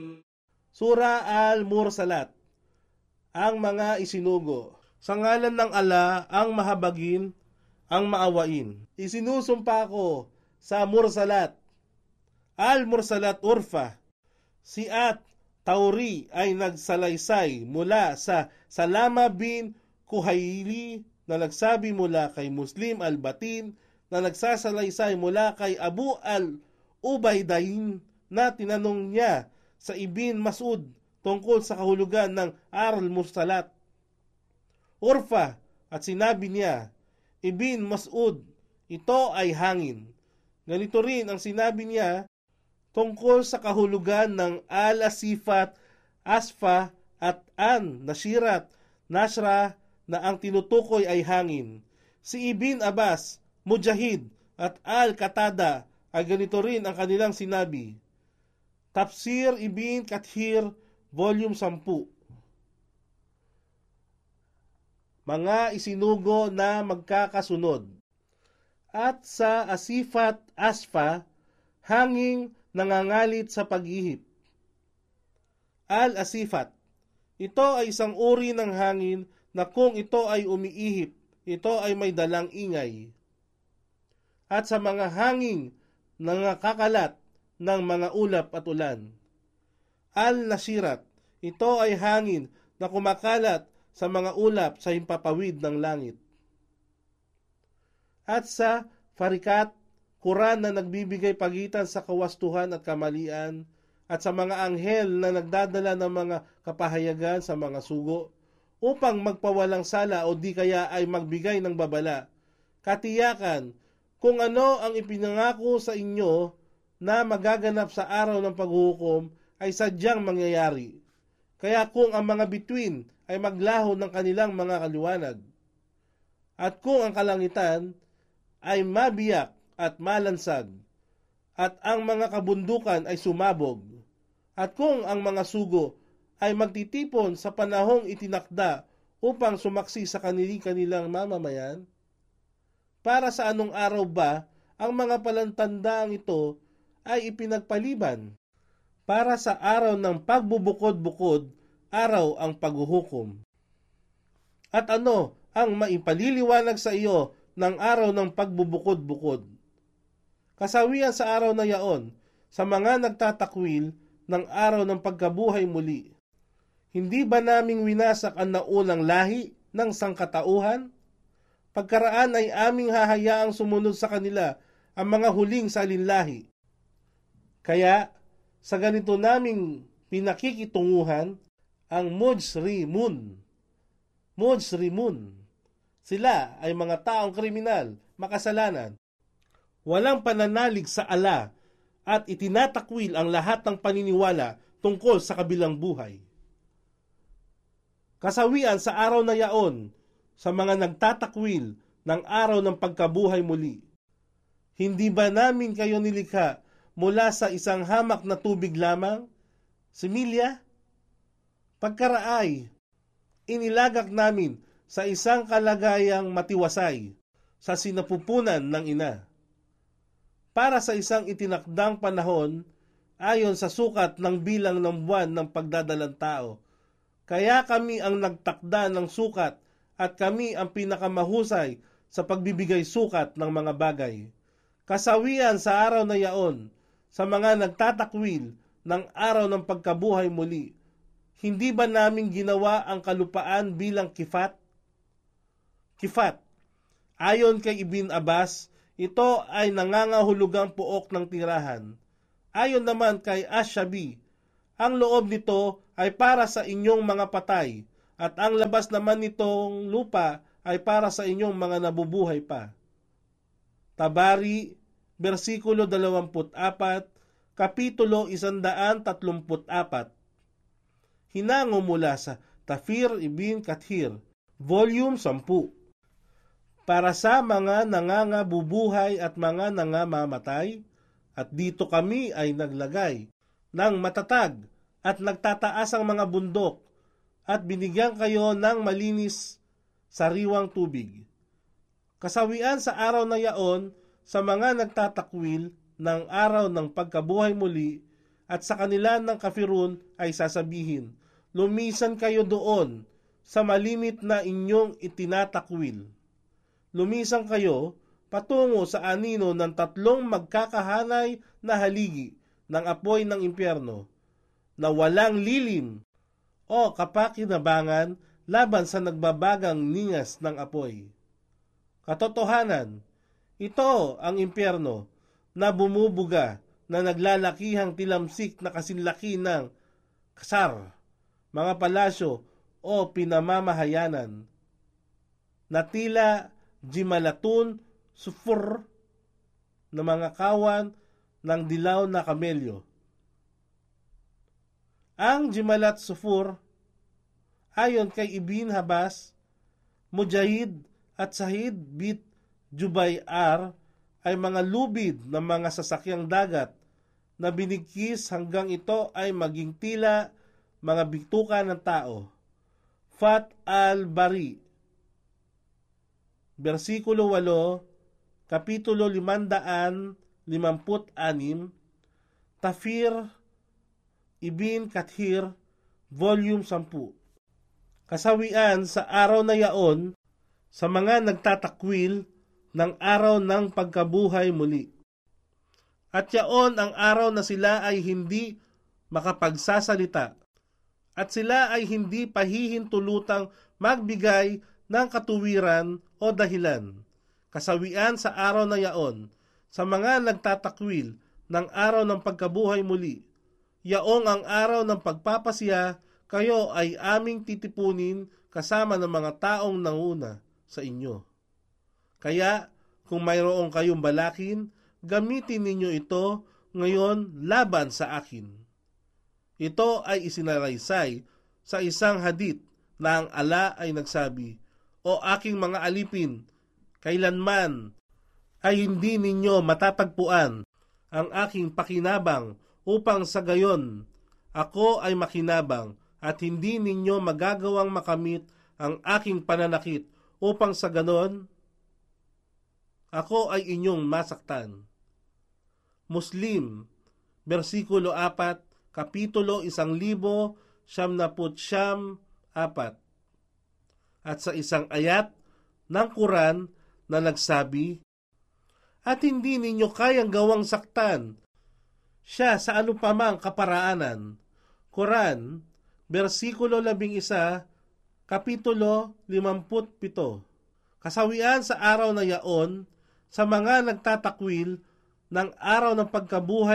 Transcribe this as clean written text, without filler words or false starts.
Sura Al-Mursalat, ang mga isinugo. Sa ngalan ng ala, ang mahabagin, ang maawain. Isinusumpa ko sa Mursalat, Al-Mursalat Urfa. Si At Tauri ay nagsalaysay mula sa Salama bin Kuhaili na nagsabi mula kay Muslim al-Batin na nagsasalaysay mula kay Abu al-Ubaydain na tinanong niya sa Ibn Mas'ud tungkol sa kahulugan ng Al-Mursalat Urfa at sinabi niya, Ibn Mas'ud, ito ay hangin. Ganito rin ang sinabi niya tungkol sa kahulugan ng Al-Asifat, Asfa at An-Nashirat, Nashra na ang tinutukoy ay hangin. Si Ibn Abbas, Mujahid at Al-Qatada ay ganito rin ang kanilang sinabi. Tafsir Ibn Kathir, Volume 10. Mga isinugo na magkakasunod. At sa Asifat Asfa, hanging nangangalit sa pag-ihip. Al-Asifat, ito ay isang uri ng hangin na kung ito ay umiihip, ito ay may dalang ingay. At sa mga hanging nangakakalat ng mga ulap at ulan. Al-Nashirat, ito ay hangin na kumakalat sa mga ulap sa himpapawid ng langit. At sa Farikat, Quran na nagbibigay pagitan sa kawastuhan at kamalian, at sa mga anghel na nagdadala ng mga kapahayagan sa mga sugo, upang magpawalang sala o di kaya ay magbigay ng babala. Katiyakan, kung ano ang ipinangako sa inyo na magaganap sa araw ng paghuhukom ay sadyang mangyayari. Kaya kung ang mga bituin ay maglaho ng kanilang mga kaliwanag, at kung ang kalangitan ay mabiyak at malansag, at ang mga kabundukan ay sumabog, at kung ang mga sugo ay magtitipon sa panahong itinakda upang sumaksi sa kanilang mamamayan, para sa anong araw ba ang mga palantandaang ito ay ipinagpaliban? Para sa araw ng pagbubukod-bukod, araw ang paghuhukom. At ano ang maipaliliwanag sa iyo ng araw ng pagbubukod-bukod? Kasawian sa araw na yaon, sa mga nagtatakwil ng araw ng pagkabuhay muli. Hindi ba naming winasak ang naunang lahi ng sangkatauhan? Pagkaraan ay aming hahayaang sumunod sa kanila ang mga huling salinlahi. Kaya, sa ganito naming pinakikitunguhan, ang Mujrimun. Sila ay mga taong kriminal, makasalanan. Walang pananalig sa ala at itinatakwil ang lahat ng paniniwala tungkol sa kabilang buhay. Kasawian sa araw na yaon, sa mga nagtatakwil ng araw ng pagkabuhay muli. Hindi ba namin kayo nilikha mula sa isang hamak na tubig lamang? Similya? Pagkaraay, inilagak namin sa isang kalagayang matiwasay sa sinapupunan ng ina. Para sa isang itinakdang panahon, ayon sa sukat ng bilang ng buwan ng pagdadalang tao. Kaya kami ang nagtakda ng sukat at kami ang pinakamahusay sa pagbibigay sukat ng mga bagay. Kasawian sa araw na yaon, sa mga nagtatakwil ng araw ng pagkabuhay muli, hindi ba namin ginawa ang kalupaan bilang kifat? Kifat, ayon kay Ibn Abbas, ito ay nangangahulugang puok ng tirahan. Ayon naman kay Ash-Shabi, ang loob nito ay para sa inyong mga patay, at ang labas naman nitong lupa ay para sa inyong mga nabubuhay pa. Tabari, versikulo 24, kapitulo 134. Hinango mula sa Tafsir Ibn Kathir, Volume 10. Para sa mga nangangabubuhay at mga nangamamatay, at dito kami ay naglagay ng matatag at nagtataas ang mga bundok, at binigyan kayo ng malinis sariwang tubig. Kasawian sa araw na yaon, sa mga nagtatakwil ng araw ng pagkabuhay muli, at sa kanila ng kafirun ay sasabihin, lumisan kayo doon sa malimit na inyong itinatakwil. Lumisan kayo patungo sa anino ng 3 magkakahanay na haligi ng apoy ng impyerno na walang lilim o kapakinabangan laban sa nagbabagang ningas ng apoy. Katotohanan, ito ang impyerno na bumubuga na naglalakihang tilamsik na kasinlaki ng kasar, mga palasyo o pinamamahayanan na tila jimalatun sufur na mga kawan ng dilaw na kamelyo. Ang jimalat sufur ayon kay Ibn Habas, Mujahid at Sahid bit Jubay R ay mga lubid ng mga sasakyang dagat na binigkis hanggang ito ay maging tila mga bituka ng tao. Fat al-Bari, versikulo 8, kapitulo 556, Tafsir Ibn Kathir, volume 10. Kasawian sa araw na yaon sa mga nagtatakwil ng araw ng pagkabuhay muli. At yaon ang araw na sila ay hindi makapagsasalita at sila ay hindi pahihintulutang magbigay ng katuwiran o dahilan. Kasawian sa araw na yaon sa mga nagtatakwil ng araw ng pagkabuhay muli. Yaong ang araw ng pagpapasya, kayo ay aming titipunin kasama ng mga taong nanguna sa inyo. Kaya kung mayroong kayong balakin, gamitin ninyo ito ngayon laban sa akin. Ito ay isinalaysay sa isang hadith na ang ala ay nagsabi, O aking mga alipin, kailanman ay hindi ninyo matatagpuan ang aking pakinabang upang sa gayon ako ay makinabang at hindi ninyo magagawang makamit ang aking pananakit upang sa ganon ako ay inyong masaktan. Muslim, versikulo 4, kapitulo 1094. At sa isang ayat ng Quran na nagsabi, at hindi ninyo kayang gawang saktan siya sa anupamang kaparaanan. Quran, versikulo 11, kapitulo 57. Kasawian sa araw na yaon sa mga nagtatakwil ng araw ng pagkabuhay